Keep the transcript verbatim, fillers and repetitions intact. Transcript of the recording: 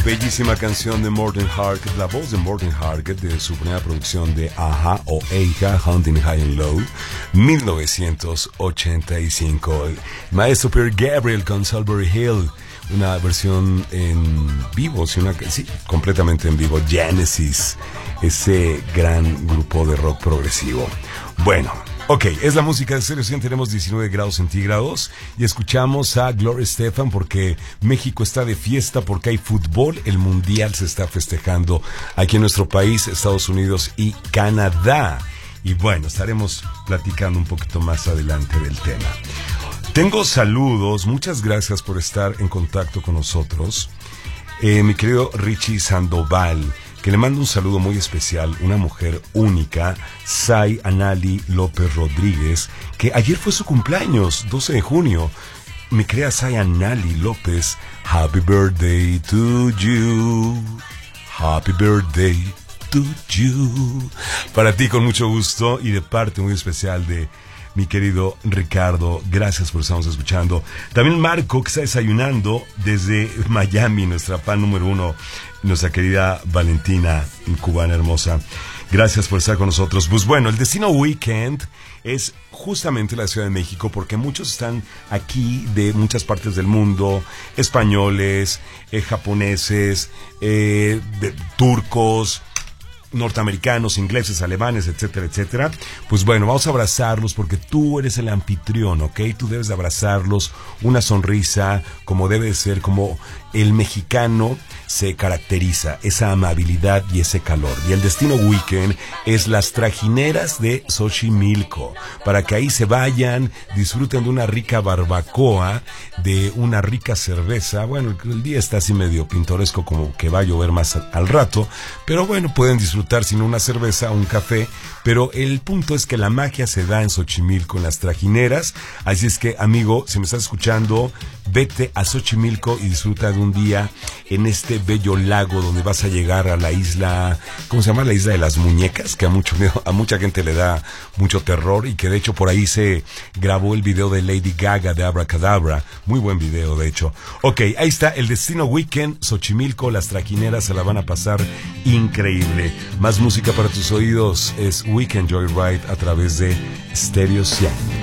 Bellísima canción de Morten Harket, la voz de Morten Harket de su primera producción de Aha o Eija, Hunting High and Low, mil novecientos ochenta y cinco. El maestro Peter Gabriel con Strawberry Hill, una versión en vivo, sí, una, sí, completamente en vivo. Genesis, ese gran grupo de rock progresivo. Bueno, ok, es la música de Stereo cien, tenemos diecinueve grados centígrados y escuchamos a Gloria Estefan porque México está de fiesta, porque hay fútbol, el mundial se está festejando aquí en nuestro país, Estados Unidos y Canadá. Y bueno, estaremos platicando un poquito más adelante del tema. Tengo saludos, muchas gracias por estar en contacto con nosotros. Eh, mi querido Richie Sandoval, que le mando un saludo muy especial, una mujer única, Sai Anali López Rodríguez, que ayer fue su cumpleaños, doce de junio. Mi querida Sai Anali López, happy birthday to you, happy birthday to you. Para ti con mucho gusto y de parte muy especial de mi querido Ricardo, gracias por estarnos escuchando. También Marco, que está desayunando desde Miami, nuestra fan número uno, nuestra querida Valentina, cubana hermosa. Gracias por estar con nosotros. Pues bueno, el destino weekend es justamente la Ciudad de México, porque muchos están aquí de muchas partes del mundo, españoles, eh, japoneses, eh, de, turcos, norteamericanos, ingleses, alemanes, etcétera, etcétera. Pues bueno, vamos a abrazarlos porque tú eres el anfitrión, ¿ok? Tú debes de abrazarlos, una sonrisa, como debe de ser, como el mexicano se caracteriza, esa amabilidad y ese calor. Y el destino weekend es las trajineras de Xochimilco, para que ahí se vayan, disfruten de una rica barbacoa, de una rica cerveza. Bueno, el día está así medio pintoresco, como que va a llover más al, al rato, pero bueno, pueden disfrutar sin una cerveza, un café, pero el punto es que la magia se da en Xochimilco, en las trajineras. Así es que, amigo, si me estás escuchando, vete a Xochimilco y disfruta de un día en este bello lago donde vas a llegar a la isla, ¿cómo se llama? La isla de las muñecas, que a mucho a mucha gente le da mucho terror, y que de hecho por ahí se grabó el video de Lady Gaga de Abracadabra. Muy buen video, de hecho. Ok, ahí está el destino weekend, Xochimilco, las trajineras se la van a pasar increíble. Más música para tus oídos, es Weekend Joyride a través de Stereo cien.